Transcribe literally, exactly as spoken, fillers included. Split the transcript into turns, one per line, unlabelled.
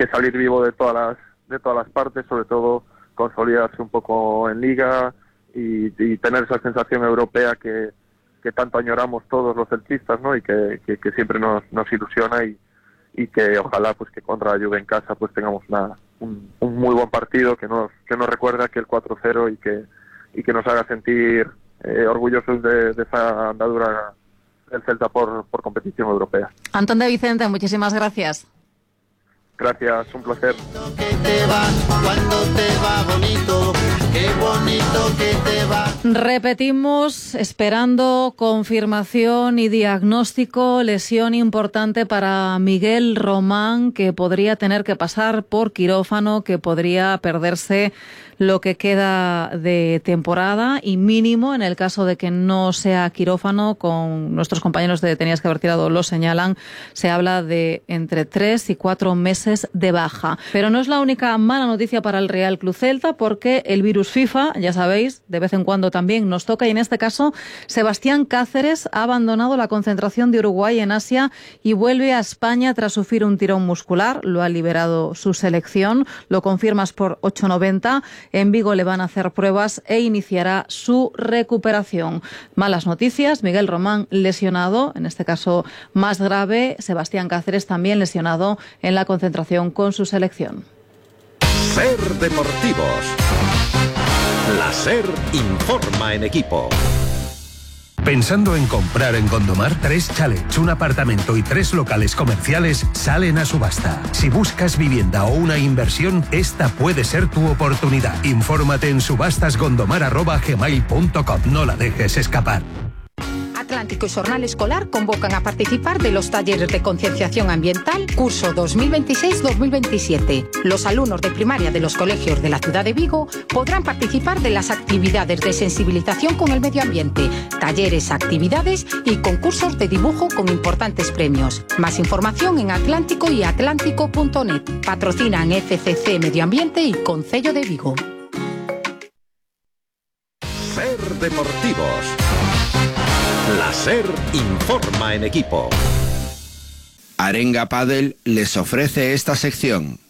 que salir vivo de todas las de todas las partes, sobre todo consolidarse un poco en Liga y, y tener esa sensación europea que, que tanto añoramos todos los celtistas, ¿no? Y que, que, que siempre nos, nos ilusiona y, y que ojalá pues que contra la Juve en casa pues tengamos una, un, un muy buen partido que nos que nos recuerda que el cuatro cero y que y que nos haga sentir eh, orgullosos de, de esa andadura del Celta por, por competición europea.
Antón de Vicente, muchísimas gracias.
Gracias, un placer.
Que te va, cuando te va bonito, qué bonito que te va.
Repetimos, esperando confirmación y diagnóstico, lesión importante para Miguel Román, que podría tener que pasar por quirófano, que podría perderse lo que queda de temporada y mínimo, en el caso de que no sea quirófano, con nuestros compañeros de Tenías que haber tirado lo señalan, se habla de entre tres y cuatro meses de baja. Pero no es la única mala noticia para el Real Club Celta, porque el virus FIFA, ya sabéis, de vez en cuando también nos toca, y en este caso Sebastián Cáceres ha abandonado la concentración de Uruguay en Asia y vuelve a España tras sufrir un tirón muscular. Lo ha liberado su selección, lo confirma Sport ochocientos noventa. En Vigo le van a hacer pruebas e iniciará su recuperación. Malas noticias, Miguel Román lesionado, en este caso más grave, Sebastián Cáceres también lesionado en la concentración con su selección.
Ser Deportivos. La SER informa en equipo. ¿Pensando en comprar en Gondomar? Tres chalets, un apartamento y tres locales comerciales salen a subasta. Si buscas vivienda o una inversión, esta puede ser tu oportunidad. Infórmate en subastas gondomar arroba gmail punto com. No la dejes escapar.
Atlántico y Xornal Escolar convocan a participar de los talleres de concienciación ambiental curso dos mil veintiséis dos mil veintisiete. Los alumnos de primaria de los colegios de la ciudad de Vigo podrán participar de las actividades de sensibilización con el medio ambiente, talleres, actividades y concursos de dibujo con importantes premios. Más información en Atlántico y atlántico punto net. Patrocinan F C C Medio Ambiente y Concello de Vigo.
Ser Deportivos. La SER informa en equipo.
Arenga Padel les ofrece esta sección.